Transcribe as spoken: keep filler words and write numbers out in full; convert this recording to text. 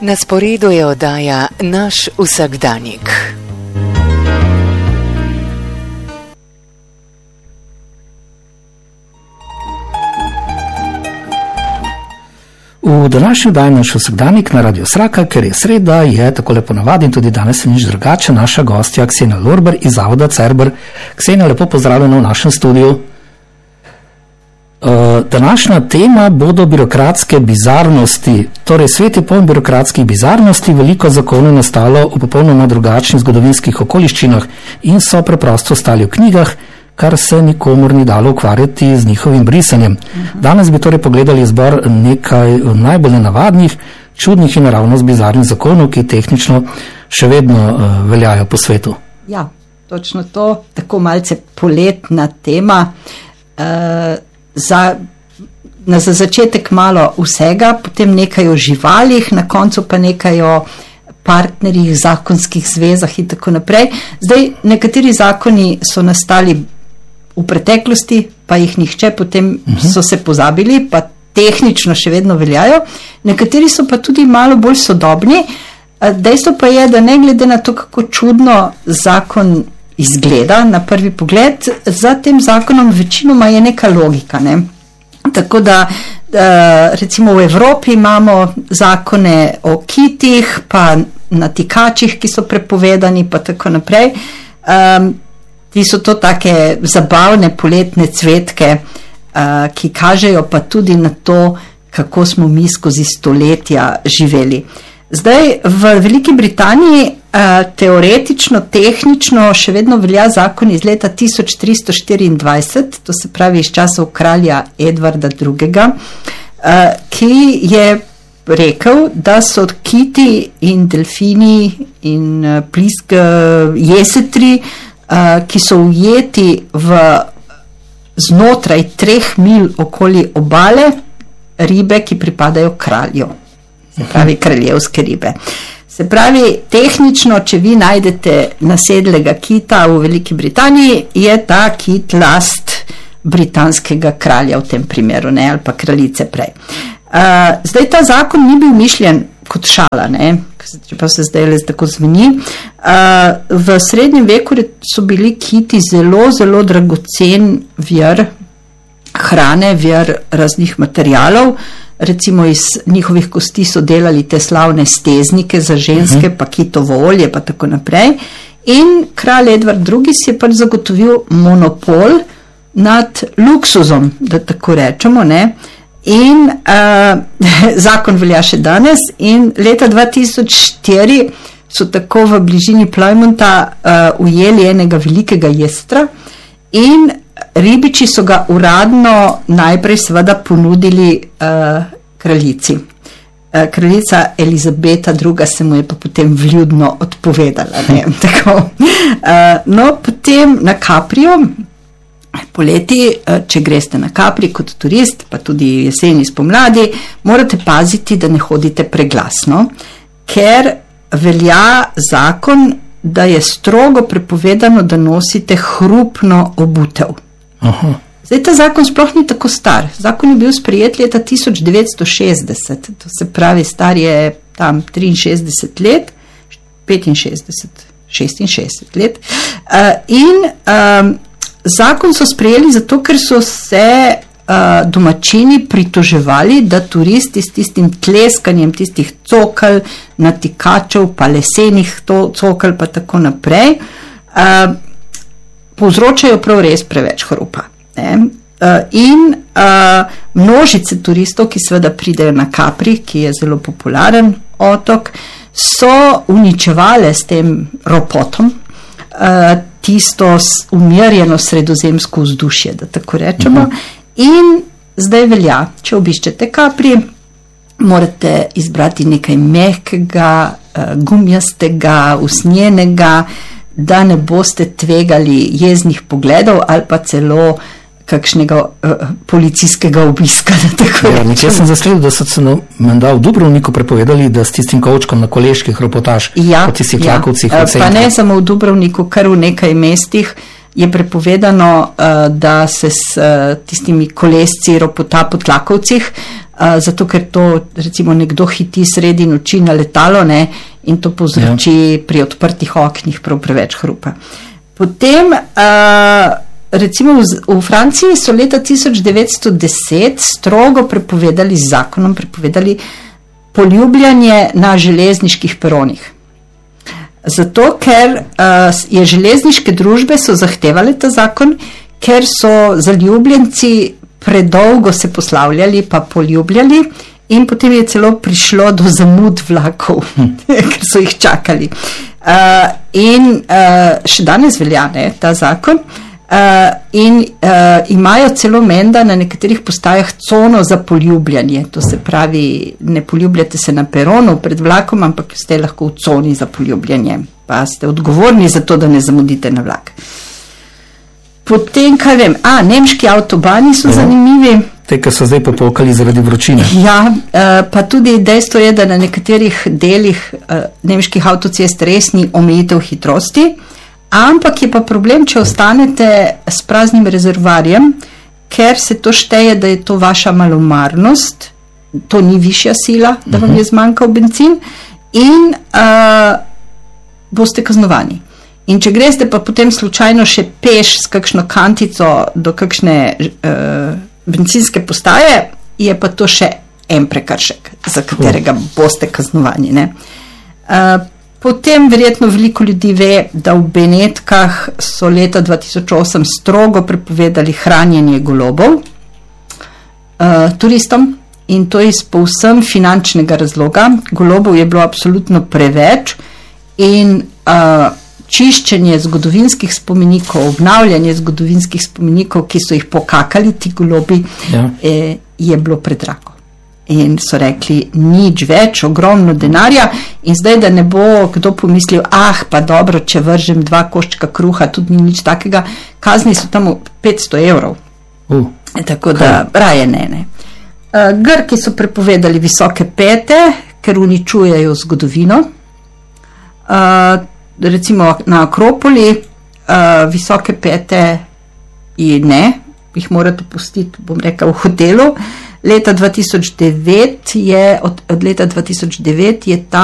Na sporedu je oddaja Naš vsakdanjik. V današnji oddaji Naš vsakdanjik na Radio Sraka, ker je sreda, je tako lepo navadin, tudi danes nič drugače, naša gostja Ksenija Lorber iz Zavoda Cerber. Ksenija, lepo pozdravljena v našem studiu. Današnja tema bodo birokratske bizarnosti. Torej, svet je poln birokratskih bizarnosti, veliko zakonov je nastalo v popolnoma drugačnih zgodovinskih okoliščinah in so preprosto ostali v knjigah, kar se nikomor ni dalo ukvarjati z njihovim brisanjem. Danes bi torej pogledali izbor nekaj najbolj nenavadnih, čudnih in naravnost bizarnih zakonov, ki tehnično še vedno uh, veljajo po svetu. Ja, točno to, tako malce poletna tema. Uh, Za, na, za začetek malo vsega, potem nekaj o živalih, na koncu pa nekaj o partnerjih, zakonskih zvezah in tako naprej. Zdaj, nekateri zakoni so nastali v preteklosti, pa jih nihče, potem uh-huh. so se pozabili, pa tehnično še vedno veljajo. Nekateri so pa tudi malo bolj sodobni. Dejstvo pa je, da ne glede na to, kako čudno zakon izgleda na prvi pogled, za tem zakonom večinoma je neka logika. Ne? Tako da recimo v Evropi imamo zakone o kitih, pa natikačih, ki so prepovedani, pa tako naprej. Um, ti so to take zabavne poletne cvetke, uh, ki kažejo pa tudi na to, kako smo mi skozi stoletja živeli. Zdaj, v Veliki Britaniji uh, teoretično, tehnično še vedno velja zakon iz leta tisoč tristo štiriindvajset, to se pravi iz časov kralja Edvarda drugega, uh, ki je rekel, da so kiti in delfini in uh, plisk uh, jesetri, uh, ki so ujeti v znotraj treh mil okoli obale, ribe, ki pripadajo kralju. Se pravi kraljevske ribe. Se pravi, tehnično, če vi najdete nasedlega kita v Veliki Britaniji, je ta kit last britanskega kralja v tem primeru, ne, ali pa kraljice prej. Uh, zdaj, ta zakon ni bil mišljen kot šala, ne, čeprav se zdaj le tako zveni. Uh, v srednjem veku so bili kiti zelo, zelo dragocen vir hrane, vir raznih materialov. Recimo iz njihovih kosti so delali te slavne steznike za ženske, uh-huh. pa kitovo olje, pa tako naprej. In kralj Edvard drugi si je pač zagotovil monopol nad luksuzom, da tako rečemo, ne. In uh, zakon velja še danes in leta dva tisoč štiri so tako v bližini Plymoutha uh, ujeli enega velikega jestra in ribiči so ga uradno najprej seveda ponudili uh, kraljici. Uh, kraljica Elizabeta druga se mu je pa potem vljudno odpovedala. Ne? Tako. Uh, no, potem na Capriju, poleti, uh, če greste na Capri kot turist, pa tudi jeseni spomladi, morate paziti, da ne hodite preglasno, ker velja zakon, da je strogo prepovedano, da nosite hrupno obutev. Aha. Zdaj, ta zakon sploh ni tako star. Zakon je bil sprejet leta tisoč devetsto šestdeset, to se pravi, star je tam triinšestdeset let, petinšestdeset, šestinšestdeset let. Uh, in um, zakon so sprejeli zato, ker so se uh, domačini pritoževali, da turisti s tistim tleskanjem tistih cokl, natikačev, pa lesenih to, cokl, pa tako naprej, uh, povzročajo prav res preveč hrupa. Ne? Uh, in uh, množice turistov, ki seveda pridejo na Capri, ki je zelo popularen otok, so uničevale s tem ropotom uh, tisto umirjeno sredozemsko vzdušje, da tako rečemo. Uh-huh. In zdaj velja, če obiščete Capri, morate izbrati nekaj mehkega, uh, gumijastega, usnjenega, da ne boste tvegali jeznih pogledov ali pa celo kakšnega uh, policijskega obiska. Ja, nekaj sem zasledil, da so se menda v Dubrovniku prepovedali, da s tistim kovčkom na koleških ropotaš ja, po tistih ja. Lakovcih. Pa ne samo v Dubrovniku, kar v nekaj mestih je prepovedano, uh, da se s uh, tistimi kolesci ropota po tlakovcih, uh, zato ker to recimo nekdo hiti sredi noči na letalo, ne, in to povzroči ja. pri odprtih oknih prav preveč hrupa. Potem, uh, recimo v, v Franciji so leta tisoč devetsto deset strogo prepovedali z zakonom, prepovedali poljubljanje na železniških peronih. Zato, ker uh, je železniške družbe so zahtevali ta zakon, ker so zaljubljenci predolgo se poslavljali pa poljubljali in potem je celo prišlo do zamud vlakov, hm. ker so jih čakali. Uh, in uh, še danes velja ne, ta zakon uh, in uh, imajo celo menda na nekaterih postajah cono za poljubljanje. To se pravi, ne poljubljate se na peronu pred vlakom, ampak ste lahko v coni za poljubljanje. Pa ste odgovorni za to, da ne zamudite na vlak. Potem, kaj vem, a, nemški avtobani so ja. zanimivi. Te, ki so zdaj popokali zaradi vročine. Ja, pa tudi dejstvo je, da na nekaterih delih nemških avtocest res ni omejitev hitrosti, ampak je pa problem, če ostanete s praznim rezervoarjem, ker se to šteje, da je to vaša malomarnost, to ni višja sila, da vam je zmanjkal bencin in uh, boste kaznovani. In če greste pa potem slučajno še peš s kakšno kantico do kakšne uh, bencinske postaje, je pa to še en prekršek, za katerega boste kaznovani. Ne? Uh, potem verjetno veliko ljudi ve, da v Benetkah so leta dva tisoč osem strogo prepovedali hranjenje golobov uh, turistom in to iz povsem finančnega razloga. Golobov je bilo absolutno preveč in uh, čiščenje zgodovinskih spomenikov, obnavljanje zgodovinskih spomenikov, ki so jih pokakali ti golobi, ja. eh, je bilo predrago. In so rekli, nič več, ogromno denarja in zdaj, da ne bo kdo pomislil, ah, pa dobro, če vržem dva koščka kruha, tudi ni nič takega, kazni so tam petsto evrov. Uh, Tako da, kaj? raje ne, ne. Uh, Grki so prepovedali visoke pete, ker uničujejo zgodovino. Uh, recimo na Akropoli uh, visoke pete in ne, jih morate pustiti, bom rekel, v hotelu. Leta dva tisoč devet je, od, od leta dva tisoč devet je tam